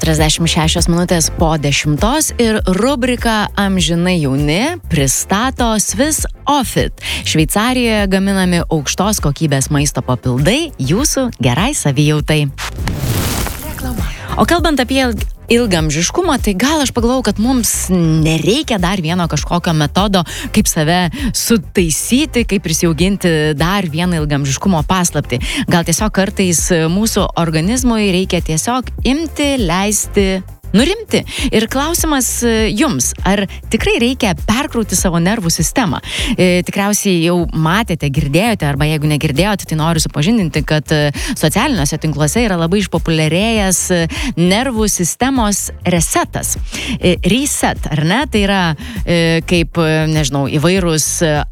46 minutės po 10 ir rubrika Amžinai jauni pristato Swiss Ofit. Šveicarijoje gaminami aukštos kokybės maisto papildai jūsų gerai savijautai. O kalbant apie ilgamžiškumą, tai gal aš pagalvojau, kad mums nereikia dar vieno kažkokio metodo, kaip save sutaisyti, kaip prisijauginti dar vieną ilgamžiškumo paslaptį. Gal tiesiog kartais mūsų organizmui reikia tiesiog imti, leisti, nurimti. Ir klausimas jums, ar tikrai reikia perkrauti savo nervų sistemą? Tikriausiai jau matėte, girdėjote, arba jeigu negirdėjote, tai noriu supažindinti, kad socialiniuose tinkluose yra labai išpopuliarėjęs nervų sistemos resetas. Reset, ar ne? Tai yra kaip, nežinau, įvairūs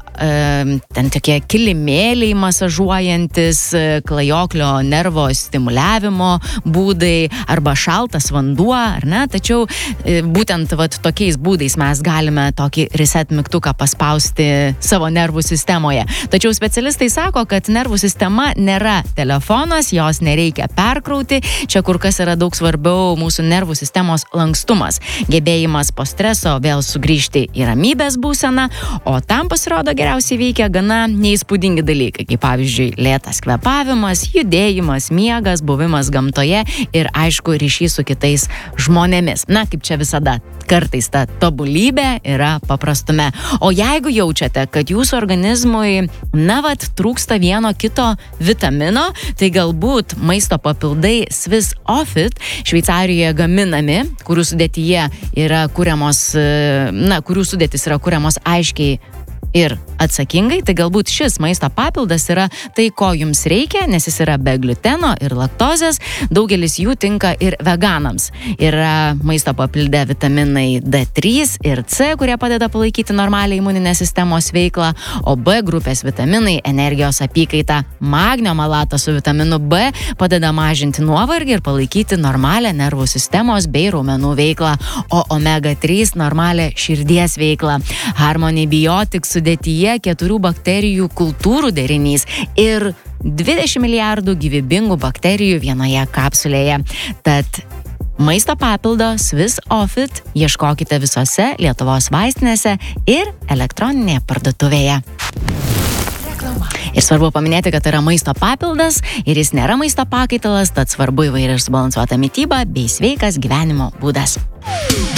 ten tokie kilimėliai masažuojantis, klajoklio nervo stimuliavimo būdai, arba šaltas vanduo, ar ne? Tačiau būtent tokiais būdais mes galime tokį reset mygtuką paspausti savo nervų sistemoje. Tačiau specialistai sako, kad nervų sistema nėra telefonas, jos nereikia perkrauti. Čia kur kas yra daug svarbiau mūsų nervų sistemos lankstumas, gebėjimas po streso vėl sugrįžti į ramybės būseną, o tam pasirodo geriausiai veikia gana neįspūdingi dalykai, kaip pavyzdžiui lėtas kvėpavimas, judėjimas, miegas, buvimas gamtoje ir aišku ryšys su kitais žmonėmis. Na, kaip čia visada, kartais ta tobulybė yra paprastume. O jeigu jaučiate, kad jūsų organizmui, trūksta vieno kito vitamino, tai galbūt maisto papildai Swiss Ofit Šveicarijoje gaminami, kurių sudėtyje yra kuriamos, kurių sudėtis yra kuriamos aiškiai ir atsakingai, tai galbūt šis maisto papildas yra tai, ko jums reikia, nes jis yra be gliuteno ir laktozės. Daugelis jų tinka ir veganams. Yra maisto papilde vitaminai D3 ir C, kurie padeda palaikyti normalią imuninės sistemos veiklą, o B grupės vitaminai energijos apykaitą. Magnio malatas su vitaminu B padeda mažinti nuovargį ir palaikyti normalią nervų sistemos bei raumenų veiklą, o omega 3 normalią širdies veiklą. Harmony Biotics sudėtyje 4 bakterijų kultūrų derinys ir 20 milijardų gyvybingų bakterijų vienoje kapsulėje. Tad maisto papildo Swiss Ofit ieškokite visose Lietuvos vaistinėse ir elektroninėje parduotuvėje. Ir svarbu paminėti, kad tai yra maisto papildas ir jis nėra maisto pakaitalas, tad svarbu įvairiai subalansuota mityba bei sveikas gyvenimo būdas.